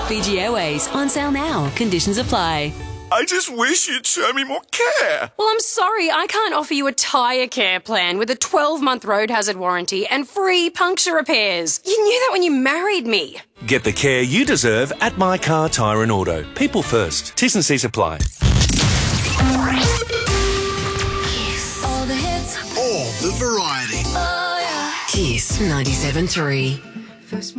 Fiji Airways. On sale now. Conditions apply. I just wish you'd show me more care. Well, I'm sorry, I can't offer you a tyre care plan with a 12-month road hazard warranty and free puncture repairs. You knew that when you married me. Get the care you deserve at My Car Tyre and Auto. People first. T's and C's apply. All the hits. All the variety. Oh, yeah. Kiss 97.3.